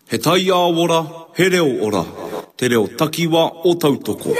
He tai a ora, he reo ora. Te reo takiwa o tautoko.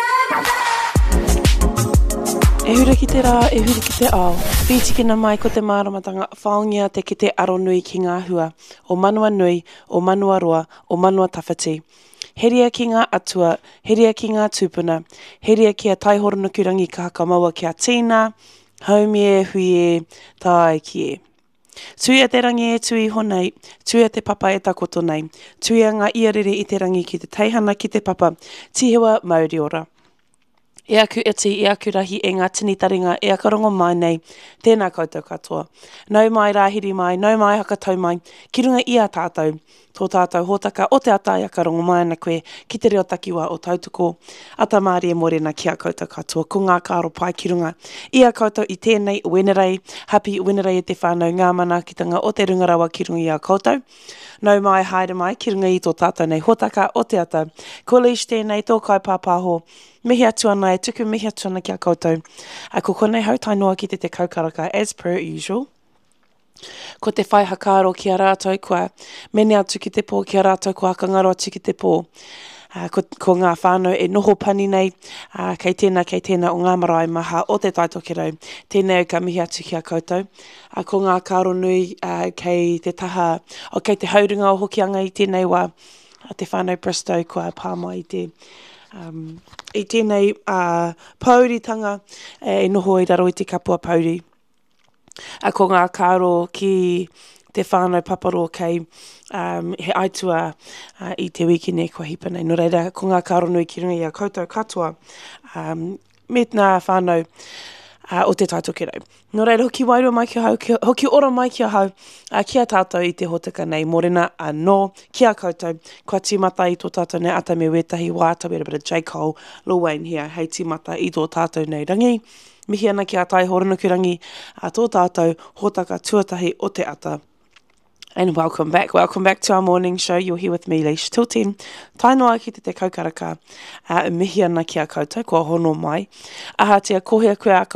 E hura ki te rā, e hura ki te ao. Pītikina mai ko te māramatanga whaongia te ki te aro nui ki ngā hua. O manua nui, o manua roa, o manua tawhiti. Heria ki ngā atua, heria ki ngā tūpuna, heria ki a taihoronukurangi ka haka maua ki a tīna, haumie, huie, tae ki e. Tuia te rangi e tui honei, tuia te papa e takoto nei, tuia ngā iarere i te rangi ki te teihana ki te papa, tihewa mauri ora. E aku iti, e aku rahi e ngā tini taringa, e akarongo mai nei, tēnā koutou katoa. Nau mai rāhiri mai, nau mai hakatau mai, ki runga i a tātou, tō tātou hōtaka o te ata i akarongo mai ana koe, ki te reo takiwa o tautoko, ata Māori e morena ki a koutou katoa, ko ngā kāro pai ki runga. I a koutou i tēnei wenerei, happy wenerei e te whānau ngā manaakitanga o te rungarawa ki runga i a koutou. Nau mai, haere mai, ki runga i tō tātou nei hōtaka o te ata. Ko leish tēnei, tō kai pāpāho, mihi atu ana e tuku mihi atu ana ki a koutou. A ko konei hautainoa ki te kaukaraka, as per usual. Ko te whai hakaro ki a rātou kua, mene atu ki te pō ki a rātou kua, ka ngaro atu ki te pō. Ko ngā whānau e noho pani nei, kei tēnā o ngā marae maha o te taitokero, tēnei ka mihi atu ki a koutou. Ko ngā kāro nui kei te taha, o kei te haurunga o hokianga i tēnei wā, te whānau Bristow kua pāma i te i tēnei pauritanga e noho i raro i te kapua pauri. Ko ngā kāro ki te whānau paparo kei he aitua i te wikine kua hipa nei. Nō reira, ko ngā kāro nui ki runga i a koutou katoa me ngā whānau o te taitokero. Nō reira, hoki wairua mai ki hau, hoki ora mai ki hau, ki a tātou i te hotaka nei, morena anō, ki a koutou, kua tīmata i tō tātou nei ata me wetahi wā, tau bit of J. Cole, Lil Wayne here, hei tīmata i tō tātou nei rangi, mihi ana ki a taihoronukurangi, tō tātou hotaka tuatahi o te ata. And welcome back to our morning show. You're here with me, Leish, till 10. Tainoa ki te kaukaraka, mihi ana ki a koutou, kua hono mai. Aha tia kohea koe a